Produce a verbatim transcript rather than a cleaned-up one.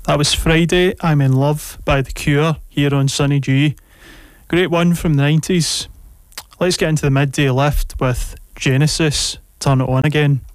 That was Friday, I'm in Love by The Cure here on Sunny G. Great one from the nineties. Let's get into the midday lift with Genesis, Turn It On Again.